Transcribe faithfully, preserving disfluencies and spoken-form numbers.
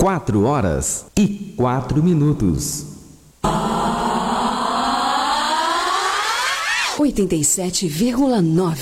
quatro horas e quatro minutos. oitenta e sete vírgula nove.